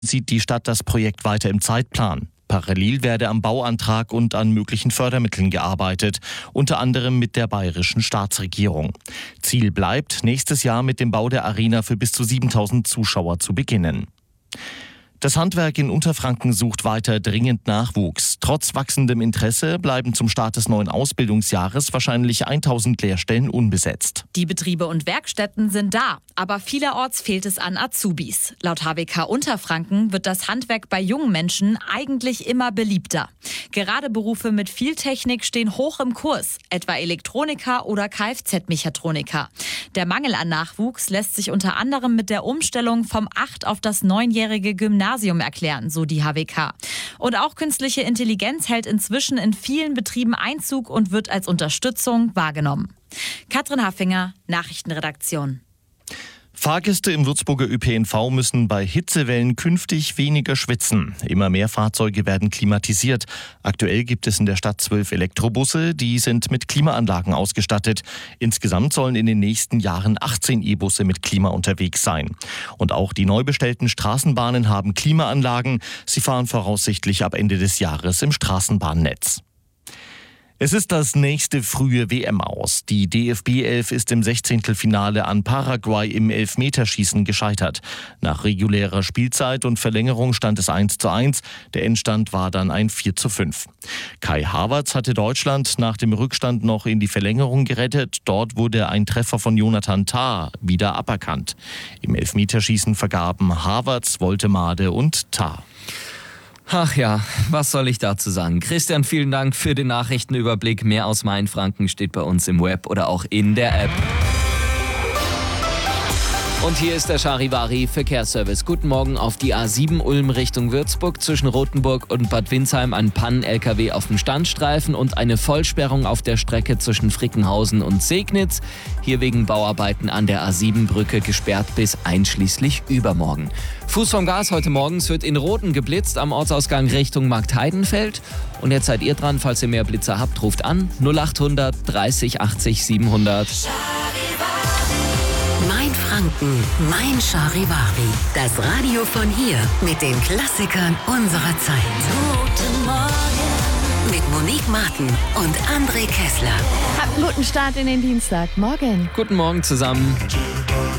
sieht die Stadt das Projekt weiter im Zeitplan. Parallel werde am Bauantrag und an möglichen Fördermitteln gearbeitet, unter anderem mit der bayerischen Staatsregierung. Ziel bleibt, nächstes Jahr mit dem Bau der Arena für bis zu 7.000 Zuschauer zu beginnen. Das Handwerk in Unterfranken sucht weiter dringend Nachwuchs. Trotz wachsendem Interesse bleiben zum Start des neuen Ausbildungsjahres wahrscheinlich 1.000 Lehrstellen unbesetzt. Die Betriebe und Werkstätten sind da, aber vielerorts fehlt es an Azubis. Laut HWK Unterfranken wird das Handwerk bei jungen Menschen eigentlich immer beliebter. Gerade Berufe mit viel Technik stehen hoch im Kurs, etwa Elektroniker oder Kfz-Mechatroniker. Der Mangel an Nachwuchs lässt sich unter anderem mit der Umstellung vom 8- auf das 9-jährige Gymnasium erklären, so die HWK. Und auch künstliche Intelligenz hält inzwischen in vielen Betrieben Einzug und wird als Unterstützung wahrgenommen. Katrin Haffinger, Nachrichtenredaktion. Fahrgäste im Würzburger ÖPNV müssen bei Hitzewellen künftig weniger schwitzen. Immer mehr Fahrzeuge werden klimatisiert. Aktuell gibt es in der Stadt 12 Elektrobusse, die sind mit Klimaanlagen ausgestattet. Insgesamt sollen in den nächsten Jahren 18 E-Busse mit Klima unterwegs sein. Und auch die neu bestellten Straßenbahnen haben Klimaanlagen. Sie fahren voraussichtlich ab Ende des Jahres im Straßenbahnnetz. Es ist das nächste frühe WM-Aus. Die DFB 11 ist im 16. an Paraguay im Elfmeterschießen gescheitert. Nach regulärer Spielzeit und Verlängerung stand es 1:1. Der Endstand war dann ein 4:5. Kai Havertz hatte Deutschland nach dem Rückstand noch in die Verlängerung gerettet. Dort wurde ein Treffer von Jonathan Tah wieder aberkannt. Im Elfmeterschießen vergaben Havertz, Woltemade und Tah. Ach ja, was soll ich dazu sagen? Christian, vielen Dank für den Nachrichtenüberblick. Mehr aus Mainfranken steht bei uns im Web oder auch in der App. Und hier ist der Charivari Verkehrsservice. Guten Morgen auf die A7 Ulm Richtung Würzburg. Zwischen Rothenburg und Bad Windsheim ein Pannen-LKW auf dem Standstreifen und eine Vollsperrung auf der Strecke zwischen Frickenhausen und Segnitz. Hier wegen Bauarbeiten an der A7-Brücke gesperrt bis einschließlich übermorgen. Fuß vom Gas heute Morgen. Es wird in Rothen geblitzt am Ortsausgang Richtung Marktheidenfeld. Und jetzt seid ihr dran, falls ihr mehr Blitzer habt, ruft an 0800 30 80 700. Mainfranken, mein Charivari. Das Radio von hier mit den Klassikern unserer Zeit. Guten Morgen. Mit Monique Martin und André Kessler. Habt einen guten Start in den Dienstag. Morgen. Guten Morgen zusammen.